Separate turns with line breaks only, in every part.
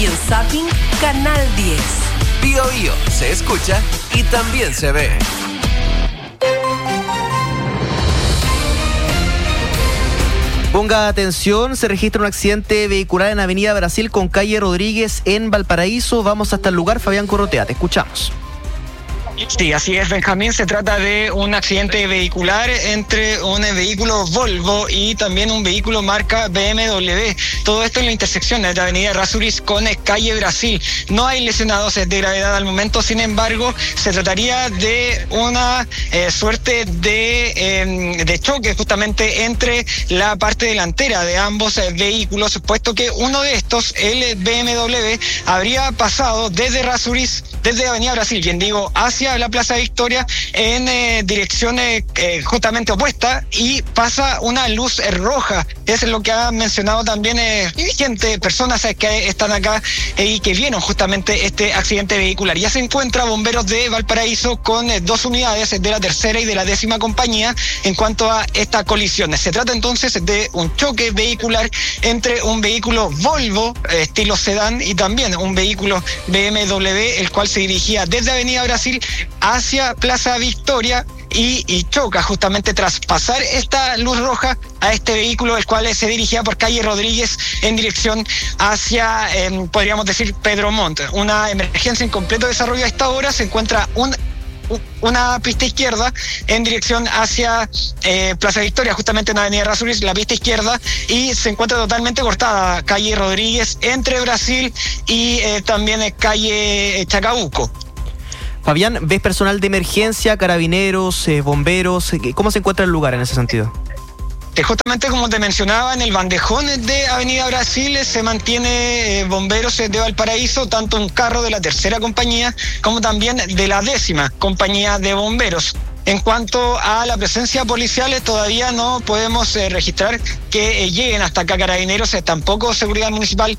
y en Zapping, Canal 10.
Bio Bio se escucha y también se ve.
Ponga atención, se registra un accidente vehicular en Avenida Brasil con calle Rodríguez en Valparaíso. Vamos hasta el lugar, Fabián Corrotea, te escuchamos.
Sí, así es, Benjamín. Se trata de un accidente vehicular entre un vehículo Volvo y también un vehículo marca BMW. Todo esto en la intersección de Avenida Errázuriz con calle Brasil. No hay lesionados de gravedad al momento, sin embargo, se trataría de una suerte de choque justamente entre la parte delantera de ambos vehículos, puesto que uno de estos, el BMW, habría pasado desde Errázuriz, desde Avenida Brasil, bien digo, hacia la Plaza Victoria en dirección justamente opuesta, y pasa una luz roja. Es lo que ha mencionado también gente, personas que están acá y que vieron justamente este accidente vehicular. Ya se encuentra bomberos de Valparaíso con 2 unidades de la 3ª y de la 10ª compañía en cuanto a esta colisión. Se trata entonces de un choque vehicular entre un vehículo Volvo estilo sedán y también un vehículo BMW, el cual se dirigía desde Avenida Brasil hacia Plaza Victoria y choca justamente tras pasar esta luz roja a este vehículo, el cual se dirigía por calle Rodríguez en dirección hacia, podríamos decir, Pedro Montt. Una emergencia en completo desarrollo a esta hora. Se encuentra una pista izquierda en dirección hacia Plaza Victoria, justamente en Avenida Errázuriz, la pista izquierda, y se encuentra totalmente cortada calle Rodríguez entre Brasil y también calle Chacabuco.
Fabián, ¿ves personal de emergencia, carabineros, bomberos? ¿Cómo se encuentra el lugar en ese sentido?
Justamente como te mencionaba, en el bandejón de Avenida Brasil se mantiene bomberos de Valparaíso, tanto un carro de la 3ª compañía como también de la 10ª compañía de bomberos. En cuanto a la presencia policial, todavía no podemos registrar que lleguen hasta acá carabineros, tampoco seguridad municipal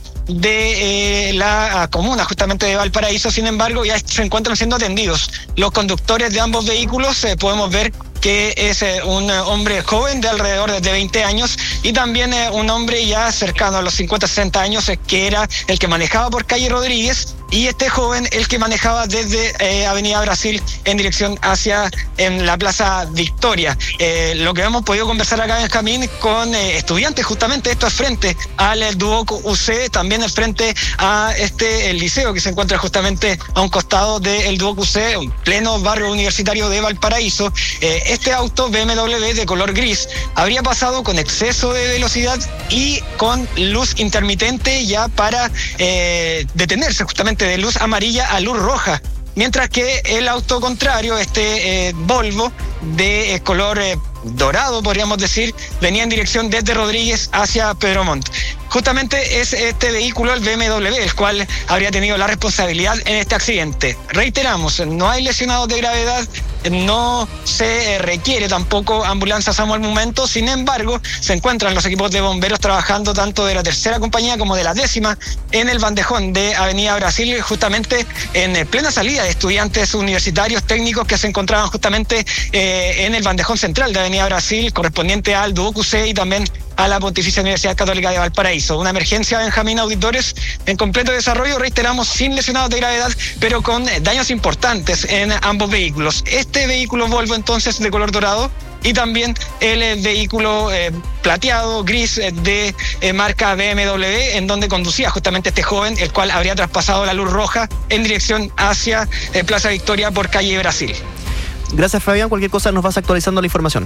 de la comuna justamente de Valparaíso. Sin embargo, ya se encuentran siendo atendidos los conductores de ambos vehículos. Podemos ver que es un hombre joven de alrededor de 20 años y también un hombre ya cercano a los 50-60 años, que era el que manejaba por calle Rodríguez, y este joven el que manejaba desde Avenida Brasil en dirección hacia la Plaza Victoria. Lo que hemos podido conversar acá, Benjamín, con estudiantes, justamente esto es frente al Duoc UC, también es frente a el liceo que se encuentra justamente a un costado del Duoc UC, un pleno barrio universitario de Valparaíso. Este auto BMW de color gris habría pasado con exceso de velocidad y con luz intermitente ya para detenerse justamente de luz amarilla a luz roja, mientras que el auto contrario, Volvo de color dorado, podríamos decir, venía en dirección desde Rodríguez hacia Pedro Montt. Justamente es este vehículo, el BMW, el cual habría tenido la responsabilidad en este accidente. Reiteramos, no hay lesionados de gravedad, no se requiere tampoco ambulancias al momento. Sin embargo, se encuentran los equipos de bomberos trabajando tanto de la 3ª compañía como de la 10ª en el bandejón de Avenida Brasil, justamente en plena salida de estudiantes universitarios técnicos que se encontraban justamente en el bandejón central de Avenida Brasil, correspondiente al Duoc UC y también a la Pontificia Universidad Católica de Valparaíso. Una emergencia, Benjamín, auditores, en completo desarrollo, reiteramos, sin lesionados de gravedad, pero con daños importantes en ambos vehículos. Este vehículo Volvo entonces de color dorado y también el vehículo plateado, gris, de marca BMW, en donde conducía justamente este joven, el cual habría traspasado la luz roja en dirección hacia Plaza Victoria por calle Brasil.
Gracias, Fabián. Cualquier cosa nos vas actualizando la información.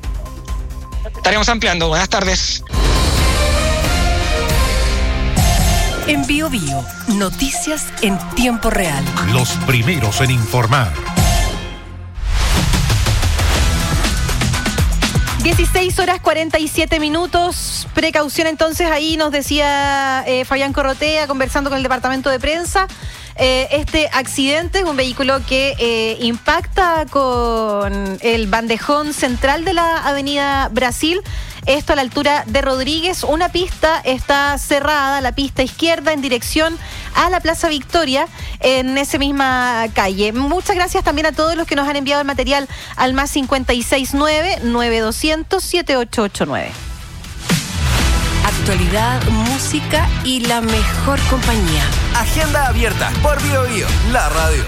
Estaremos ampliando. Buenas tardes.
En Bio Bio, noticias en tiempo real.
Los primeros en informar.
16:47. Precaución entonces, ahí nos decía Fabián Corrotea, conversando con el departamento de prensa. Este accidente es un vehículo que impacta con el bandejón central de la Avenida Brasil. Esto a la altura de Rodríguez. Una pista está cerrada, la pista izquierda en dirección a la Plaza Victoria, en esa misma calle. Muchas gracias también a todos los que nos han enviado el material al más 569-9200-7889.
actualidad, música y la mejor compañía.
Agenda abierta por BioBio, la radio.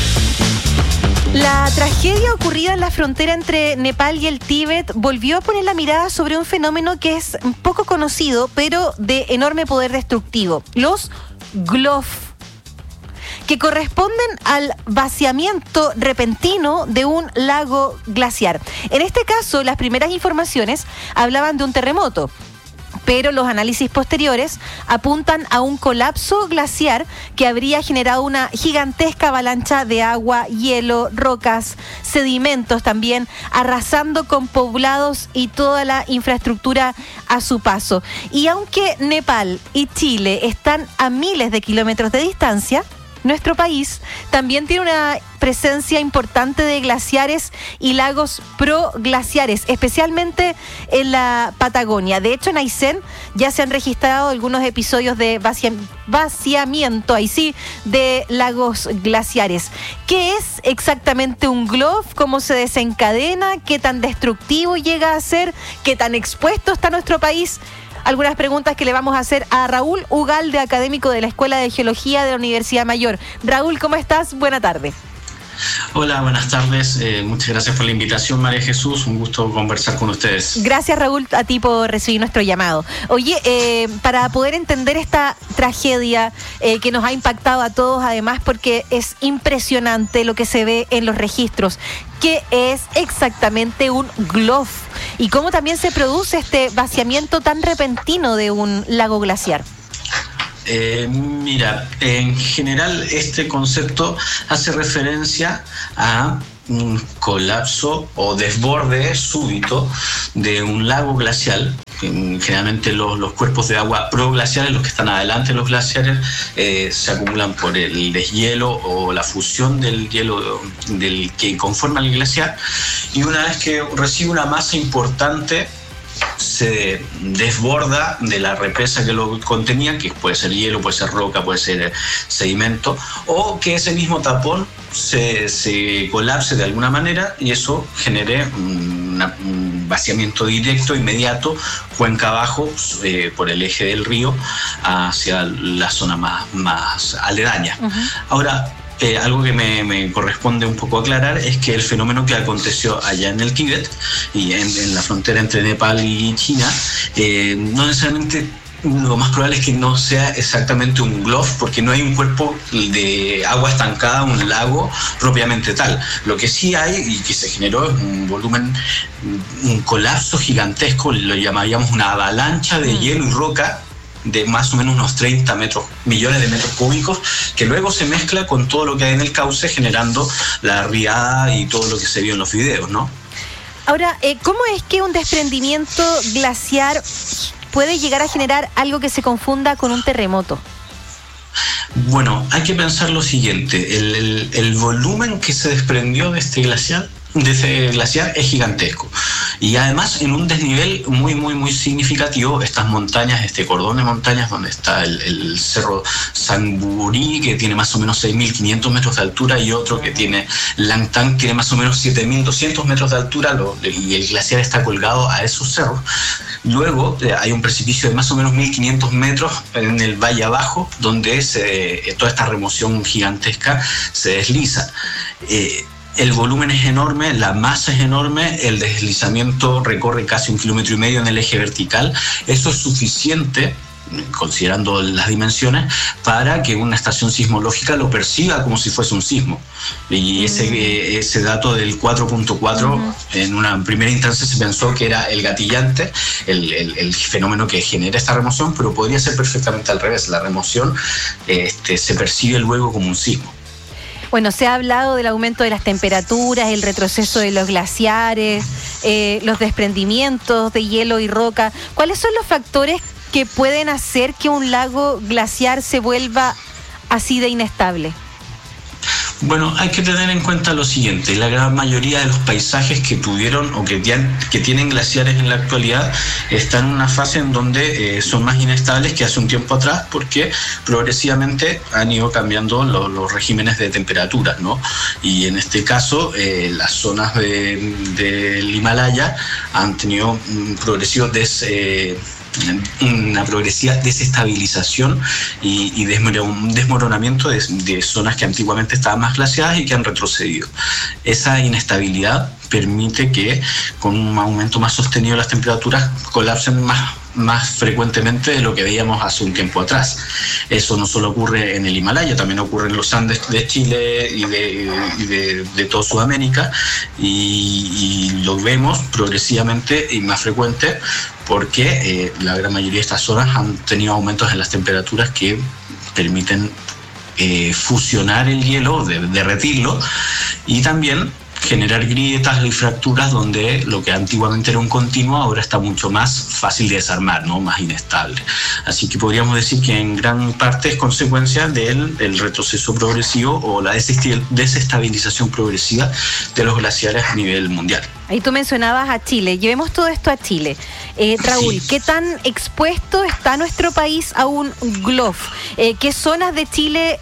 La tragedia ocurrida en la frontera entre Nepal y el Tíbet volvió a poner la mirada sobre un fenómeno que es poco conocido, pero de enorme poder destructivo: los GLOF, que corresponden al vaciamiento repentino de un lago glaciar. En este caso, las primeras informaciones hablaban de un terremoto, pero los análisis posteriores apuntan a un colapso glaciar que habría generado una gigantesca avalancha de agua, hielo, rocas, sedimentos también, arrasando con poblados y toda la infraestructura a su paso. Y aunque Nepal y Chile están a miles de kilómetros de distancia, nuestro país también tiene una presencia importante de glaciares y lagos proglaciares, especialmente en la Patagonia. De hecho, en Aysén ya se han registrado algunos episodios de vaciamiento, ahí sí, de lagos glaciares. ¿Qué es exactamente un GLOF? ¿Cómo se desencadena? ¿Qué tan destructivo llega a ser? ¿Qué tan expuesto está nuestro país? Algunas preguntas que le vamos a hacer a Raúl Ugalde, académico de la Escuela de Geología de la Universidad Mayor. Raúl, ¿cómo estás? Buena tarde.
Hola, buenas tardes. Muchas gracias por la invitación, María Jesús. Un gusto conversar con ustedes.
Gracias, Raúl, a ti por recibir nuestro llamado. Oye, para poder entender esta tragedia que nos ha impactado a todos, además porque es impresionante lo que se ve en los registros, ¿qué es exactamente un GLOF? Y cómo también se produce este vaciamiento tan repentino de un lago glaciar.
Mira, en general este concepto hace referencia a un colapso o desborde súbito de un lago glacial. Generalmente los cuerpos de agua proglaciales, los que están adelante de los glaciares, se acumulan por el deshielo o la fusión del hielo del que conforma el glaciar, y una vez que recibe una masa importante se desborda de la represa que lo contenía, que puede ser hielo, puede ser roca, puede ser sedimento, o que ese mismo tapón se colapse de alguna manera y eso genere un vaciamiento directo, inmediato, cuenca abajo, por el eje del río hacia la zona más aledaña. Uh-huh. Ahora, algo que me corresponde un poco aclarar es que el fenómeno que aconteció allá en el Tíbet y en la frontera entre Nepal y China, no necesariamente, lo más probable es que no sea exactamente un GLOF, porque no hay un cuerpo de agua estancada, un lago propiamente tal. Lo que sí hay y que se generó es un volumen, un colapso gigantesco, lo llamaríamos una avalancha de hielo y roca, de más o menos unos 30 millones de metros cúbicos, que luego se mezcla con todo lo que hay en el cauce, generando la riada y todo lo que se vio en los videos, ¿no?
Ahora, ¿cómo es que un desprendimiento glaciar puede llegar a generar algo que se confunda con un terremoto?
Bueno, hay que pensar lo siguiente: el volumen que se desprendió de este glaciar es gigantesco, y además en un desnivel muy significativo. Estas montañas, este cordón de montañas donde está el cerro Sangburí, que tiene más o menos 6.500 metros de altura, y otro que tiene Langtang, que tiene más o menos 7.200 metros de altura, y el glaciar está colgado a esos cerros. Luego hay un precipicio de más o menos 1.500 metros en el valle abajo, donde toda esta remoción gigantesca se desliza. El volumen es enorme, la masa es enorme, el deslizamiento recorre casi 1,5 kilómetros en el eje vertical. Eso es suficiente, considerando las dimensiones, para que una estación sismológica lo perciba como si fuese un sismo. Y ese dato del 4.4, en una primera instancia se pensó que era el gatillante, el fenómeno que genera esta remoción, pero podría ser perfectamente al revés. La remoción se percibe luego como un sismo.
Bueno, se ha hablado del aumento de las temperaturas, el retroceso de los glaciares, los desprendimientos de hielo y roca. ¿Cuáles son los factores que pueden hacer que un lago glaciar se vuelva así de inestable?
Bueno, hay que tener en cuenta lo siguiente: la gran mayoría de los paisajes que tuvieron o que tienen glaciares en la actualidad están en una fase en donde son más inestables que hace un tiempo atrás, porque progresivamente han ido cambiando los regímenes de temperatura, ¿no? Y en este caso, las zonas del Himalaya han tenido un progresivo una progresiva desestabilización y desmoronamiento de zonas que antiguamente estaban más glaciadas y que han retrocedido. Esa inestabilidad permite que con un aumento más sostenido las temperaturas colapsen más frecuentemente de lo que veíamos hace un tiempo atrás. Eso no solo ocurre en el Himalaya, también ocurre en los Andes de Chile y de toda Sudamérica, y lo vemos progresivamente y más frecuente porque la gran mayoría de estas zonas han tenido aumentos en las temperaturas que permiten fusionar el hielo, derretirlo, y también generar grietas y fracturas donde lo que antiguamente era un continuo ahora está mucho más fácil de desarmar, ¿no? Más inestable. Así que podríamos decir que en gran parte es consecuencia del retroceso progresivo o la desestabilización progresiva de los glaciares a nivel mundial.
Ahí tú mencionabas a Chile. Llevemos todo esto a Chile. Raúl, sí. ¿Qué tan expuesto está nuestro país a un GLOF? ¿Qué zonas de Chile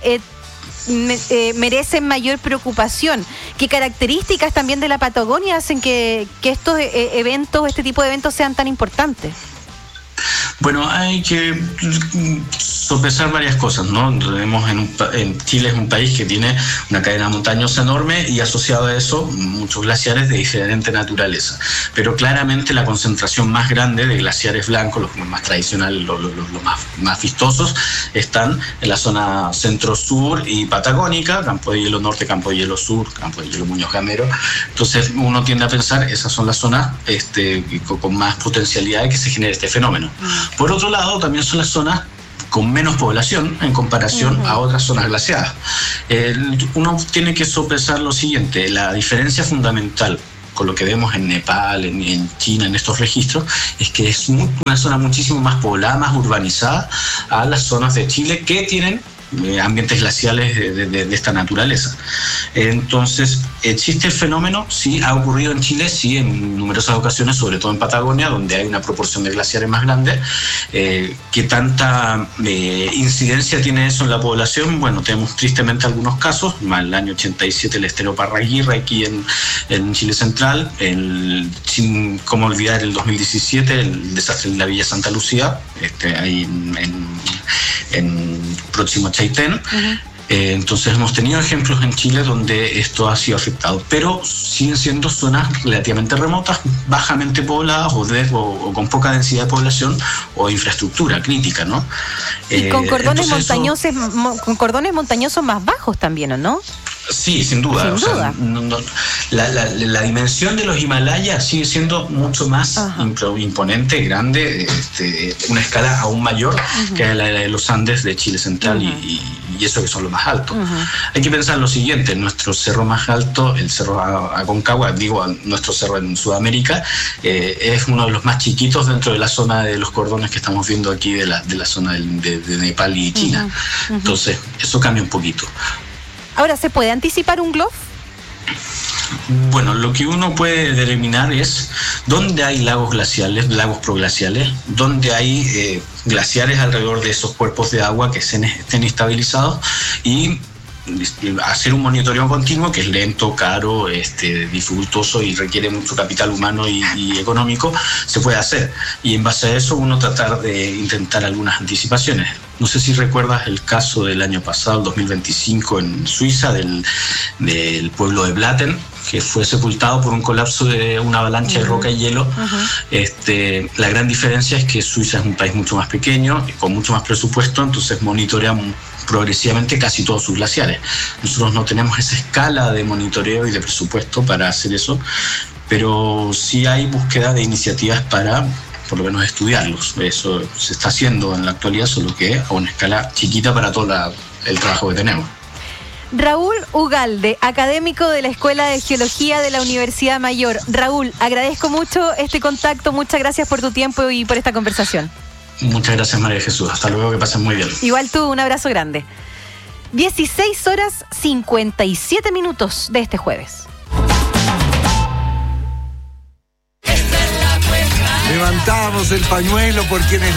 merecen mayor preocupación? ¿Qué características también de la Patagonia hacen que estos eventos, este tipo de eventos sean tan importantes?
Bueno, hay que sopesar varias cosas, ¿no? Tenemos en Chile es un país que tiene una cadena montañosa enorme y asociado a eso muchos glaciares de diferente naturaleza. Pero claramente la concentración más grande de glaciares blancos, los más tradicionales, los más vistosos, están en la zona centro-sur y patagónica, Campo de Hielo Norte, Campo de Hielo Sur, Campo de Hielo Muñoz Gamero. Entonces uno tiende a pensar esas son las zonas con más potencialidad de que se genere este fenómeno. Por otro lado, también son las zonas con menos población en comparación a otras zonas glaciadas. Uno tiene que sopesar lo siguiente: la diferencia fundamental con lo que vemos en Nepal, en China, en estos registros, es que es una zona muchísimo más poblada, más urbanizada a las zonas de Chile que tienen ambientes glaciales de esta naturaleza. Entonces, ¿existe el fenómeno? Sí, ha ocurrido en Chile, sí, en numerosas ocasiones, sobre todo en Patagonia, donde hay una proporción de glaciares más grande. ¿Qué tanta incidencia tiene eso en la población? Bueno, tenemos tristemente algunos casos. En el año 87 el estero Parraguirre aquí en Chile Central, sin cómo olvidar el 2017 el desastre en la Villa Santa Lucía, ahí en próximo a Chaitén. Entonces hemos tenido ejemplos en Chile donde esto ha sido afectado, pero siguen siendo zonas relativamente remotas, bajamente pobladas o con poca densidad de población o infraestructura crítica, ¿no?
Y con cordones con cordones montañosos más bajos también, ¿o no?
Sí, sin duda. La dimensión de los Himalayas sigue siendo mucho más imponente, grande, una escala aún mayor que la de los Andes de Chile Central y eso que son los más altos. Hay que pensar lo siguiente: nuestro cerro más alto, el cerro Aconcagua, nuestro cerro en Sudamérica, es uno de los más chiquitos dentro de la zona de los cordones que estamos viendo aquí de la zona de Nepal y China. Entonces, eso cambia un poquito.
Ahora, ¿se puede anticipar un GLOF?
Bueno, lo que uno puede determinar es dónde hay lagos glaciales, lagos proglaciales, dónde hay glaciares alrededor de esos cuerpos de agua que estén estabilizados, y hacer un monitoreo continuo, que es lento, caro, dificultoso y requiere mucho capital humano y económico, se puede hacer. Y en base a eso uno tratar de intentar algunas anticipaciones. No sé si recuerdas el caso del año pasado, el 2025, en Suiza, del pueblo de Blatten, que fue sepultado por un colapso de una avalancha de roca y hielo. La gran diferencia es que Suiza es un país mucho más pequeño, con mucho más presupuesto, entonces monitorea progresivamente casi todos sus glaciares. Nosotros no tenemos esa escala de monitoreo y de presupuesto para hacer eso, pero sí hay búsqueda de iniciativas para por lo menos estudiarlos. Eso se está haciendo en la actualidad, solo que a una escala chiquita para todo el trabajo que tenemos.
Raúl Ugalde, académico de la Escuela de Geología de la Universidad Mayor. Raúl, agradezco mucho este contacto, muchas gracias por tu tiempo y por esta conversación.
Muchas gracias, María Jesús. Hasta luego, que pasen muy bien.
Igual tú, un abrazo grande. 16:57 de este jueves.
Levantamos el pañuelo por quienes